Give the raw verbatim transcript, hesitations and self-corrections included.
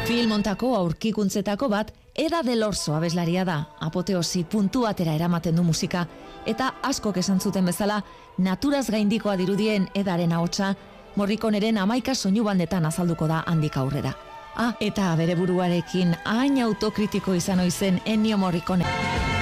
Filmontako aurkikuntzetako bat Eda del Orso abeslaria da, apoteosi puntu atera eramaten du musika, eta askok esan zuten bezala, naturaz gaindikoa dirudien Edaren ahotsa, Morriconeren hamaika soinu bandetan azalduko da handik aurrera. Ah, eta bere buruarekin hain autokritiko izan oizen Ennio Morricone.